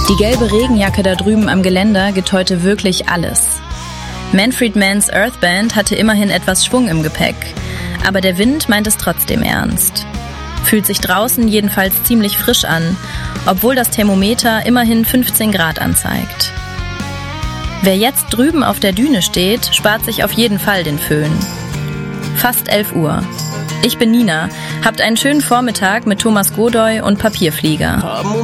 Die gelbe Regenjacke da drüben am Geländer gibt heute wirklich alles. Manfred Mann's Earth Band hatte immerhin etwas Schwung im Gepäck, aber der Wind meint es trotzdem ernst. Fühlt sich draußen jedenfalls ziemlich frisch an, obwohl das Thermometer immerhin 15 Grad anzeigt. Wer jetzt drüben auf der Düne steht, spart sich auf jeden Fall den Föhn. Fast 11 Uhr. Ich bin Nina. Habt einen schönen Vormittag mit Thomas Godoy und Papierflieger.